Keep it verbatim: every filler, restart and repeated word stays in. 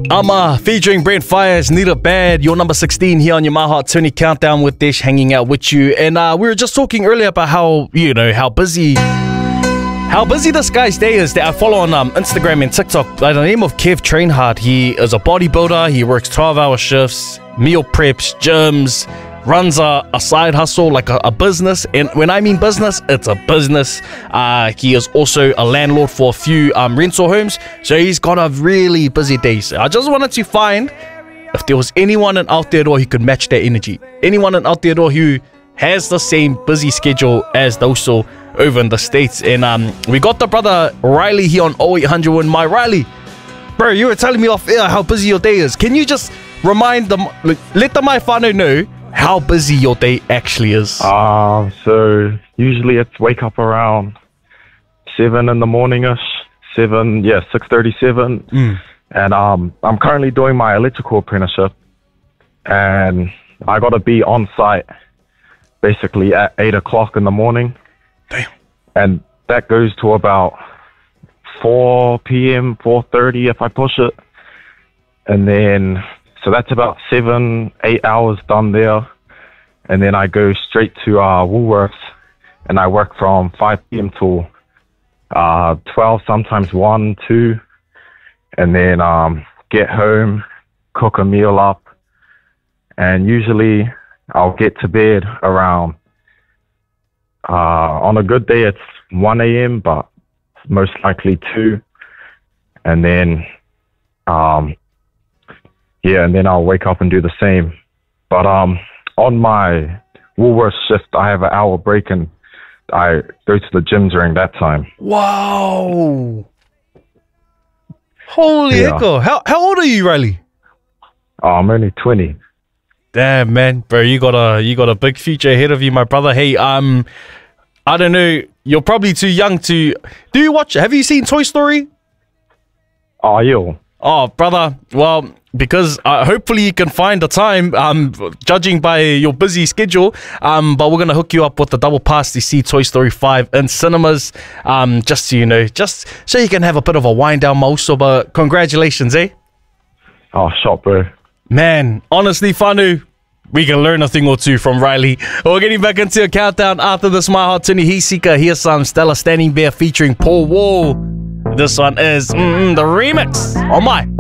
Ama featuring Brent Faiyaz, Need It Bad, your number sixteen here on your My Hot twenty Countdown with Dish, hanging out with you. And uh, we were just talking earlier about how, you know, how busy how busy this guy's day is that I follow on um, Instagram and TikTok by the name of Kev Trainhard. He is a bodybuilder, he works twelve hour shifts, meal preps, gyms, runs a, a side hustle, like a, a business. And when I mean business, it's a business. Uh, he is also a landlord for a few um, rental homes. So he's got a really busy day. So I just wanted to find if there was anyone out there who could match that energy. Anyone out there who has the same busy schedule as Doso over in the States. And um, we got the brother Riley here on oh eight hundred one. My Riley, bro, you were telling me off air how busy your day is. Can you just remind them, let the my whānau know how busy your day actually is? Um, so usually it's wake up around seven in the morning-ish, seven, yeah, six thirty-seven. Mm. And um, I'm currently doing my electrical apprenticeship, and I got to be on site basically at eight o'clock in the morning. Damn. And that goes to about four p m, four thirty if I push it. And then so that's about seven, eight hours done there. And then I go straight to uh, Woolworths, and I work from five p m till uh, twelve, sometimes one, two. And then um, get home, cook a meal up. And usually I'll get to bed around, uh, on a good day, it's one a m, but most likely two. And then, um, yeah, and then I'll wake up and do the same. But um, on my Woolworths shift, I have an hour break, and I go to the gym during that time. Wow. Holy Yeah. hecko. How, how old are you, Riley? Oh, I'm only twenty. Damn, man. Bro, you got a you got a big future ahead of you, my brother. Hey, um, I don't know. You're probably too young to... Do you watch... Have you seen Toy Story? Oh, yeah. Oh, brother. Well, because uh, hopefully you can find the time, um, judging by your busy schedule. Um, but we're going to hook you up with the double pass to see Toy Story five in cinemas. Um, just so you know, just so you can have a bit of a wind down, Moso. But congratulations, eh? Oh, shot, bro. Man, honestly, whānau, we can learn a thing or two from Riley. We're getting back into a countdown after this My Hot twenty Hisika. Here's some Stella Standing Bear featuring Paul Wall. This one is mm, the remix. Oh my.